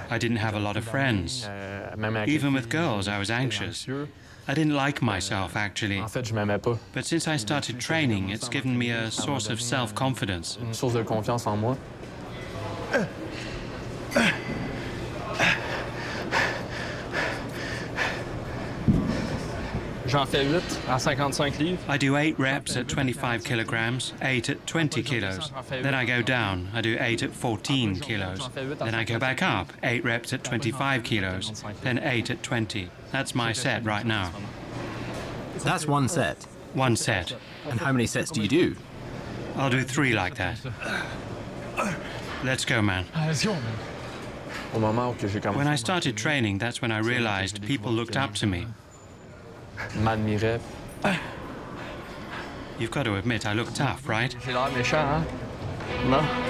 I didn't have a lot of friends. Even with girls, I was anxious. I didn't like myself, actually. But since I started training, it's given me a source of self-confidence. J'en fais 8 à 55 livres. I do 8 reps at 25 kilograms, 8 at 20 kilos. Then I go down. I do 8 at 14 kilos. Then I go back up, 8 reps at 25 kilos, then 8 at 20. That's my set right now. That's one set. One set. And how many sets do you do? I'll do 3 like that. Let's go, man. When I started training, that's when I realized people looked up to me. You've got to admit, I look tough, right? J'ai l'air méchant, hein? Non?